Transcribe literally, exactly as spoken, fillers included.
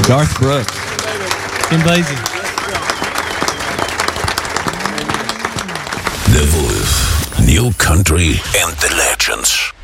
Garth Brooks. Kim Basie. The Wolf. New Country and the Legends.